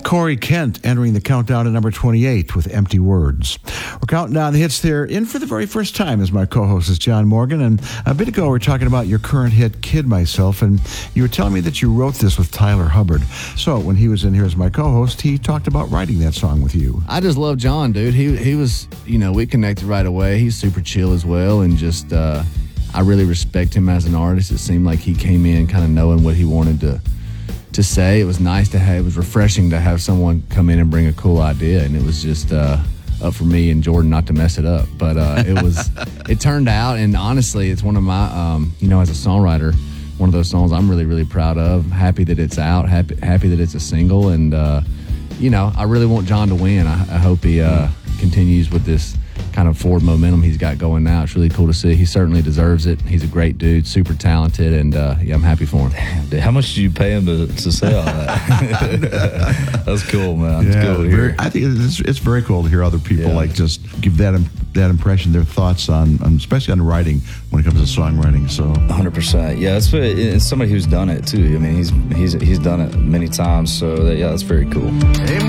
Corey Kent entering the countdown at number 28 with Empty Words. We're counting down the hits there. In for the very first time as my co-host is John Morgan. And a bit ago, we were talking about your current hit, Kid Myself. And you were telling me that you wrote this with Tyler Hubbard. So when he was in here as my co-host, he talked about writing that song with you. I just love John, dude. He was, we connected right away. He's super chill as well. And just, I really respect him as an artist. It seemed like he came in kind of knowing what he wanted to say. It was nice to have, it was refreshing to have someone come in and bring a cool idea, and it was just up for me and Jordan not to mess it up. But it turned out, and honestly, it's one of my, as a songwriter, one of those songs I'm really, really proud of. Happy that it's out, happy that it's a single, and, I really want John to win. I hope he continues with this kind of forward momentum he's got going now. It's really cool to see. He certainly deserves it. He's a great dude, super talented, and I'm happy for him. Damn, dude, how much did you pay him to say all that? That's cool, man. It's cool to hear. I think it's very cool to hear other people just give that impression, their thoughts on especially on writing when it comes to songwriting. So 100%. Yeah, it's somebody who's done it too. I mean, he's done it many times. So that's very cool. Hey,